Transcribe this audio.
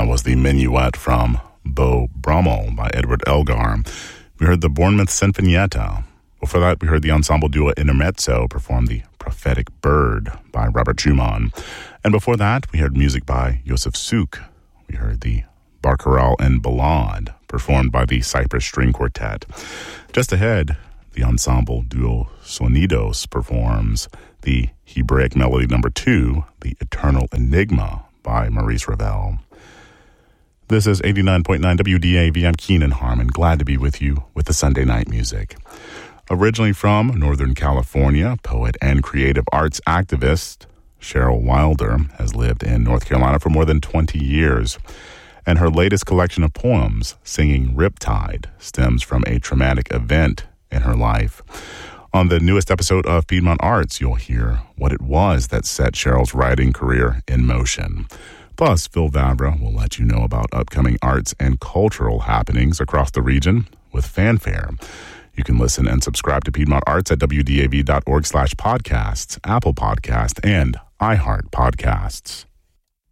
was the Minuet from Beau Brummel by Edward Elgar. We heard the Bournemouth Sinfonietta. Before that, we heard the ensemble duo Intermezzo perform the Prophetic Bird by Robert Schumann. And before that, we heard music by Josef Suk. We heard the Barcarolle and Ballade performed by the Cyprus String Quartet. Just ahead, the ensemble duo Sonidos performs the Hebraic Melody No. 2, The Eternal Enigma by Maurice Ravel. This is 89.9 WDAV. I'm Keenan Harmon, glad to be with you with the Sunday night music. Originally from Northern California, poet and creative arts activist Cheryl Wilder has lived in North Carolina for more than 20 years. And her latest collection of poems, Singing Riptide, stems from a traumatic event in her life. On the newest episode of Piedmont Arts, you'll hear what it was that set Cheryl's writing career in motion. Plus, Phil Vavra will let you know about upcoming arts and cultural happenings across the region with fanfare. You can listen and subscribe to Piedmont Arts at wdav.org/podcasts, Apple Podcast, and iHeart Podcasts.